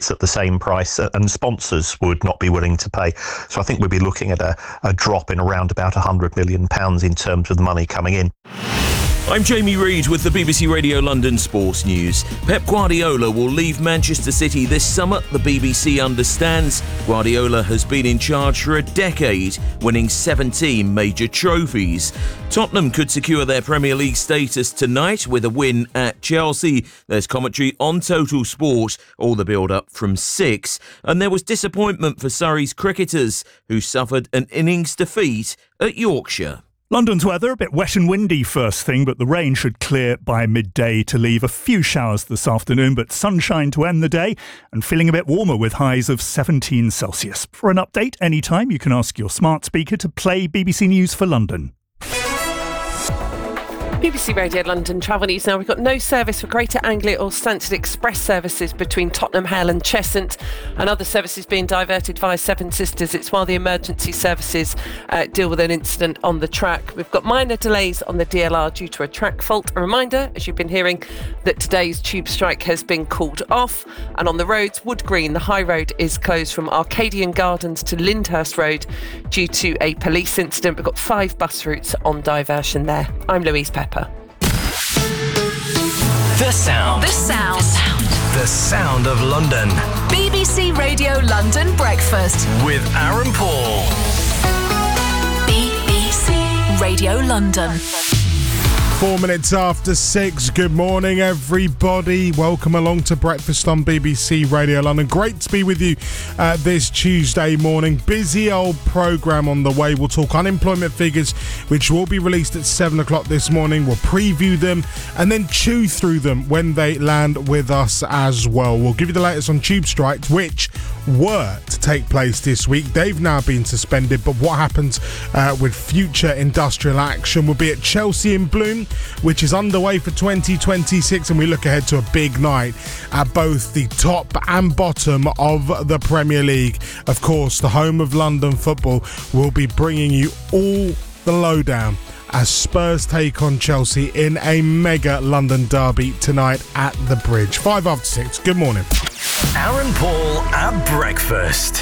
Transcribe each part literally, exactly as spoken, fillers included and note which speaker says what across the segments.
Speaker 1: tickets at the same price, and sponsors would not be willing to pay. So I think we'd be looking at a, a drop in around about one hundred million pounds in terms of the money coming in.
Speaker 2: I'm Jamie Reid with the B B C Radio London Sports News. Pep Guardiola will leave Manchester City this summer, the B B C understands. Guardiola has been in charge for a decade, winning seventeen major trophies. Tottenham could secure their Premier League status tonight with a win at Chelsea. There's commentary on Total Sport, all the build-up from six. And there was disappointment for Surrey's cricketers, who suffered an innings defeat at Yorkshire.
Speaker 3: London's weather, a bit wet and windy first thing, but the rain should clear by midday to leave a few showers this afternoon, but sunshine to end the day and feeling a bit warmer with highs of seventeen Celsius. For an update anytime, you can ask your smart speaker to play B B C News for London.
Speaker 4: B B C Radio London travel news now. We've got no service for Greater Anglia or Stansted Express services between Tottenham Hale and Cheshunt, and other services being diverted via Seven Sisters. It's while the emergency services uh, deal with an incident on the track. We've got minor delays on the D L R due to a track fault. A reminder, as you've been hearing, that today's tube strike has been called off. And on the roads, Wood Green, the high road is closed from Arcadian Gardens to Lyndhurst Road due to a police incident. We've got five bus routes on diversion there. I'm Louise Pepper.
Speaker 5: The sound.
Speaker 6: The sound. The sound.
Speaker 5: The sound of London.
Speaker 6: B B C Radio London Breakfast.
Speaker 5: With Aaron Paul.
Speaker 6: B B C Radio London.
Speaker 7: Four minutes after six. Good morning, everybody. Welcome along to Breakfast on B B C Radio London. Great to be with you uh, this Tuesday morning. Busy old programme on the way. We'll talk unemployment figures, which will be released at seven o'clock this morning. We'll preview them and then chew through them when they land with us as well. We'll give you the latest on tube strikes, which were to take place this week. They've now been suspended, but what happens uh, with future industrial action will be at Chelsea in Bloom, which is underway for twenty twenty-six, and we look ahead to a big night at both the top and bottom of the Premier League. Of course, the home of London football will be bringing you all the lowdown as Spurs take on Chelsea in a mega London derby tonight at the Bridge. Five after six. Good morning.
Speaker 5: Aaron Paul at breakfast.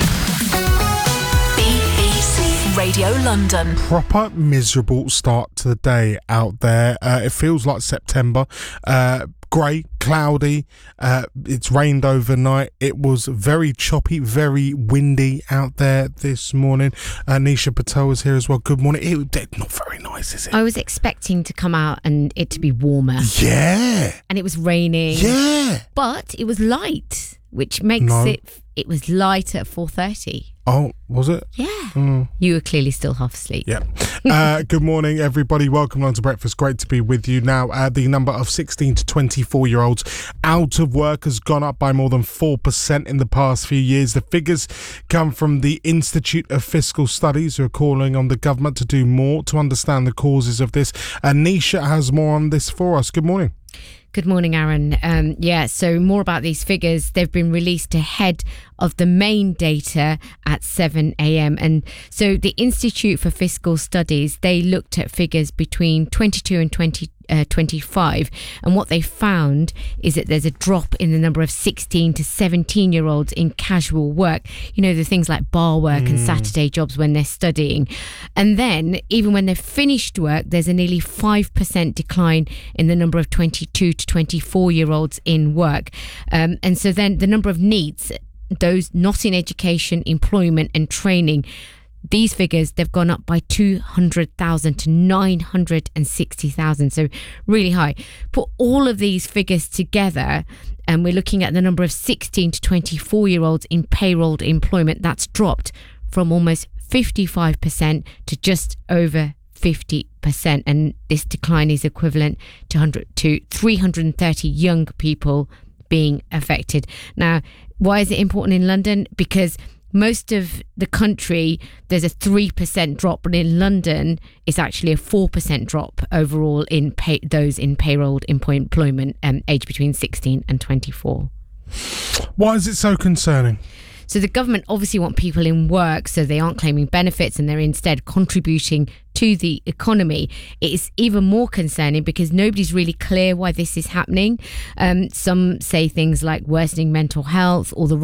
Speaker 6: B B C Radio London.
Speaker 7: Proper miserable start to the day out there. Uh, it feels like September. Uh, grey, cloudy. Uh, it's rained overnight. It was very choppy, very windy out there this morning. Uh, Nisha Patel was here as well. Good morning. It, not very nice, is it?
Speaker 8: I was expecting to come out and it to be warmer.
Speaker 7: Yeah.
Speaker 8: And it was raining.
Speaker 7: Yeah.
Speaker 8: But it was light, which makes
Speaker 7: No.
Speaker 8: it... It was light at four thirty.
Speaker 7: Oh, was it?
Speaker 8: Yeah.
Speaker 7: Mm.
Speaker 8: You were clearly still half asleep.
Speaker 7: Yeah. Uh, good morning, everybody. Welcome along to Breakfast. Great to be with you. Now, uh, the number of sixteen to twenty-four-year-olds out of work has gone up by more than four percent in the past few years. The figures come from the Institute of Fiscal Studies, who are calling on the government to do more to understand the causes of this. Anisha has more on this for us. Good morning.
Speaker 8: Good morning, Aaron. Um, yeah, so more about these figures. They've been released ahead of the main data at seven a.m. And so the Institute for Fiscal Studies, they looked at figures between twenty-two and twenty, uh, twenty-five. And what they found is that there's a drop in the number of sixteen to seventeen year olds in casual work. You know, the things like bar work mm. and Saturday jobs when they're studying. And then even when they've finished work, there's a nearly five percent decline in the number of twenty-two to twenty-four year olds in work. Um, and so then the number of NEETs, those not in education, employment and training, these figures, they've gone up by two hundred thousand to nine hundred sixty thousand. So really high. Put all of these figures together and we're looking at the number of sixteen to twenty-four year olds in payroll employment. That's dropped from almost fifty-five percent to just over fifty percent. And this decline is equivalent to, one hundred, to three hundred thirty young people being affected. Now, why is it important in London? Because most of the country, there's a three percent drop, but in London, it's actually a four percent drop overall in pay, those in payroll employment um, aged between sixteen and twenty-four.
Speaker 7: Why is it so concerning?
Speaker 8: So the government obviously want people in work so they aren't claiming benefits and they're instead contributing to the economy. It is even more concerning because nobody's really clear why this is happening. Um, some say things like worsening mental health or the